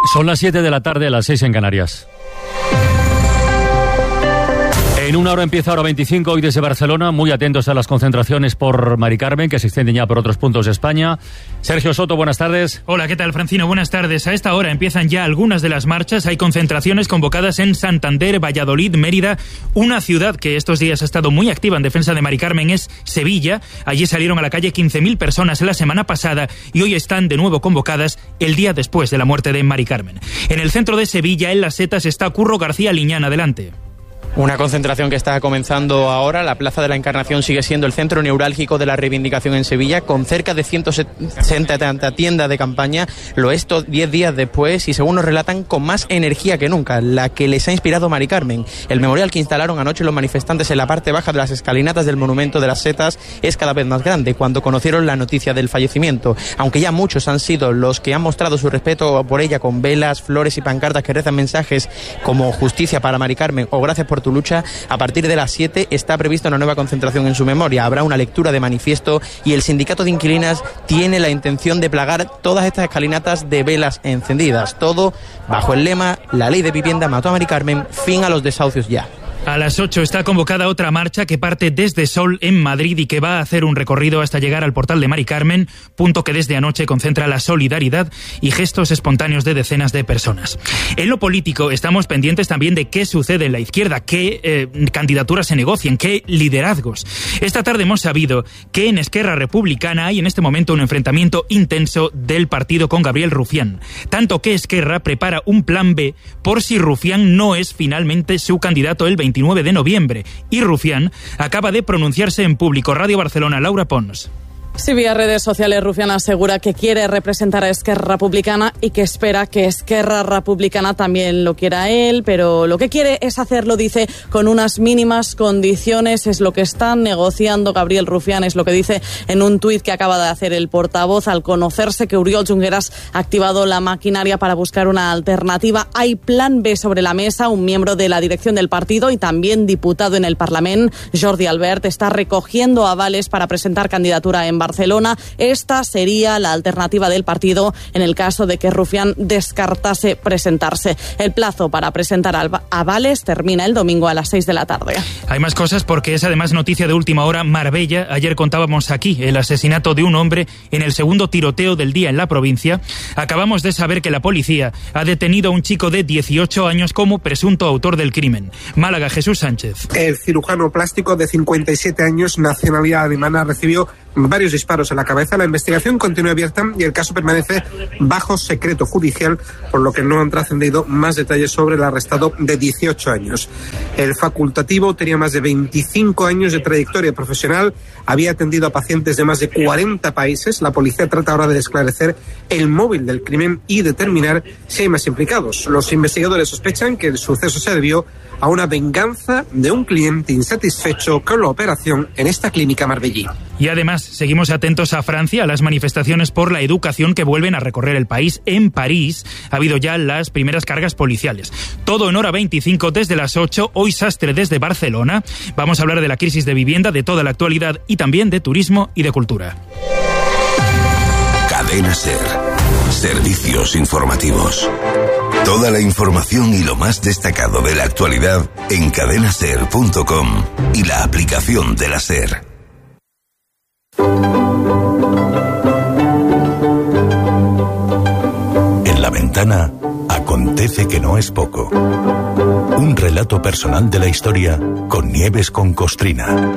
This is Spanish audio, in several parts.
Son las 7 de la tarde, las 6 en Canarias. En una hora empieza Hora 25, hoy desde Barcelona, muy atentos a las concentraciones por Mari Carmen, que se extienden ya por otros puntos de España. Sergio Soto, buenas tardes. Hola, ¿qué tal, Francino? Buenas tardes. A esta hora empiezan ya algunas de las marchas. Hay concentraciones convocadas en Santander, Valladolid, Mérida. Una ciudad que estos días ha estado muy activa en defensa de Mari Carmen es Sevilla. Allí salieron a la calle 15.000 personas la semana pasada y hoy están de nuevo convocadas el día después de la muerte de Mari Carmen. En el centro de Sevilla, en Las Setas, está Curro García Liñán. Adelante. Una concentración que está comenzando ahora. La Plaza de la Encarnación sigue siendo el centro neurálgico de la reivindicación en Sevilla, con cerca de 170 tiendas de campaña. Lo es 10 días después y, según nos relatan, con más energía que nunca, la que les ha inspirado Mari Carmen. El memorial que instalaron anoche los manifestantes en la parte baja de las escalinatas del monumento de las Setas es cada vez más grande cuando conocieron la noticia del fallecimiento. Aunque ya muchos han sido los que han mostrado su respeto por ella con velas, flores y pancartas que rezan mensajes como justicia para Mari Carmen o gracias por tu lucha, a partir de las 7 está prevista una nueva concentración en su memoria. Habrá una lectura de manifiesto y el sindicato de inquilinas tiene la intención de plagar todas estas escalinatas de velas encendidas. Todo bajo el lema: la ley de vivienda mató a Mari Carmen, fin a los desahucios ya. A las 8 está convocada otra marcha que parte desde Sol en Madrid y que va a hacer un recorrido hasta llegar al portal de Mari Carmen, punto que desde anoche concentra la solidaridad y gestos espontáneos de decenas de personas. En lo político estamos pendientes también de qué sucede en la izquierda, qué candidaturas se negocian, qué liderazgos. Esta tarde hemos sabido que en Esquerra Republicana hay en este momento un enfrentamiento intenso del partido con Gabriel Rufián, tanto que Esquerra prepara un plan B por si Rufián no es finalmente su candidato el 29 de noviembre, y Rufián acaba de pronunciarse en público. Radio Barcelona, Laura Pons. Sí, vía redes sociales, Rufián asegura que quiere representar a Esquerra Republicana y que espera que Esquerra Republicana también lo quiera él, pero lo que quiere es hacerlo, dice, con unas mínimas condiciones. Es lo que están negociando Gabriel Rufián, es lo que dice en un tuit que acaba de hacer el portavoz al conocerse que Oriol Junqueras ha activado la maquinaria para buscar una alternativa. Hay plan B sobre la mesa. Un miembro de la dirección del partido y también diputado en el Parlament, Jordi Albert, está recogiendo avales para presentar candidatura en Barcelona. Esta sería la alternativa del partido en el caso de que Rufián descartase presentarse. El plazo para presentar avales termina el domingo a las 6 de la tarde. Hay más cosas porque es además noticia de última hora. Marbella, ayer contábamos aquí el asesinato de un hombre en el segundo tiroteo del día en la provincia. Acabamos de saber que la policía ha detenido a un chico de 18 años como presunto autor del crimen. Málaga, Jesús Sánchez. El cirujano plástico de 57 años, nacionalidad alemana, recibió varios disparos en la cabeza. La investigación continúa abierta y el caso permanece bajo secreto judicial, por lo que no han trascendido más detalles sobre el arrestado de 18 años. El facultativo tenía más de 25 años de trayectoria profesional, había atendido a pacientes de más de 40 países. La policía trata ahora de esclarecer el móvil del crimen y determinar si hay más implicados. Los investigadores sospechan que el suceso se debió a una venganza de un cliente insatisfecho con la operación en esta clínica marbellí. Y además seguimos atentos a Francia, a las manifestaciones por la educación que vuelven a recorrer el país. En París ha habido ya las primeras cargas policiales. Todo en Hora 25 desde las 8. Hoy Sastre desde Barcelona. Vamos a hablar de la crisis de vivienda, de toda la actualidad y también de turismo y de cultura. Cadena SER. Servicios informativos. Toda la información y lo más destacado de la actualidad en cadenaser.com y la aplicación de la SER. En La Ventana acontece que no es poco. Un relato personal de la historia con Nieves con Costrina.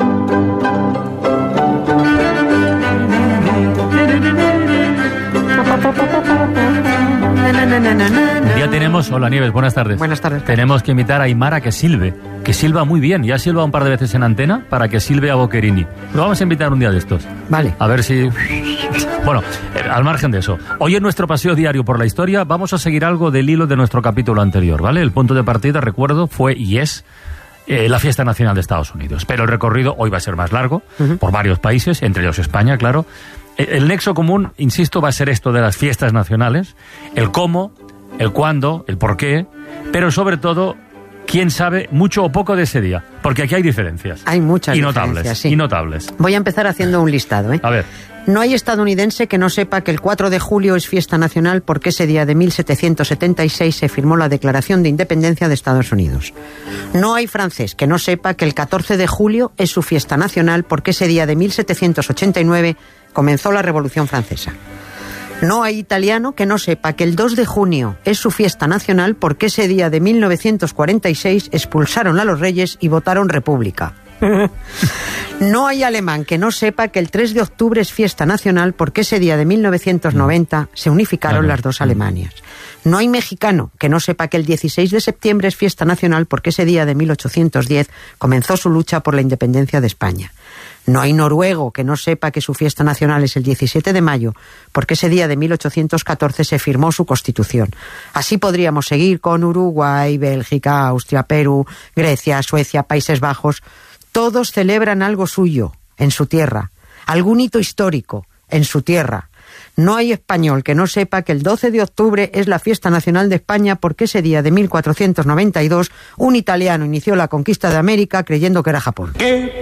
Ya tenemos... Hola Nieves, buenas tardes. Buenas tardes. Tenemos que invitar a Aymara a que silba muy bien. Ya silba un par de veces en antena para que silbe a Boccherini. Lo vamos a invitar un día de estos. Vale. A ver si... Bueno, al margen de eso. Hoy en nuestro paseo diario por la historia vamos a seguir algo del hilo de nuestro capítulo anterior, ¿vale? El punto de partida, recuerdo, fue y es la fiesta nacional de Estados Unidos. Pero el recorrido hoy va a ser más largo, por varios países, entre ellos España, claro. El nexo común, insisto, va a ser esto de las fiestas nacionales, el cómo, el cuándo, el por qué, pero sobre todo, quién sabe mucho o poco de ese día, porque aquí hay diferencias. Hay muchas y notables, diferencias, sí. Y notables. Voy a empezar haciendo un listado, ¿eh? A ver. No hay estadounidense que no sepa que el 4 de julio es fiesta nacional porque ese día de 1776 se firmó la Declaración de Independencia de Estados Unidos. No hay francés que no sepa que el 14 de julio es su fiesta nacional porque ese día de 1789 comenzó la Revolución Francesa. No hay italiano que no sepa que el 2 de junio es su fiesta nacional porque ese día de 1946 expulsaron a los reyes y votaron república. No hay alemán que no sepa que el 3 de octubre es fiesta nacional porque ese día de 1990 se unificaron las dos Alemanias. No hay mexicano que no sepa que el 16 de septiembre es fiesta nacional porque ese día de 1810 comenzó su lucha por la independencia de España. No hay noruego que no sepa que su fiesta nacional es el 17 de mayo porque ese día de 1814 se firmó su Constitución. Así podríamos seguir con Uruguay, Bélgica, Austria, Perú, Grecia, Suecia, Países Bajos. Todos celebran algo suyo, en su tierra, algún hito histórico, en su tierra. No hay español que no sepa que el 12 de octubre es la fiesta nacional de España porque ese día de 1492 un italiano inició la conquista de América creyendo que era Japón.